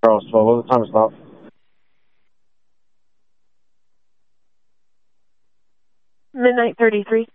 Charles 12. What was the time to stop? Midnight 33.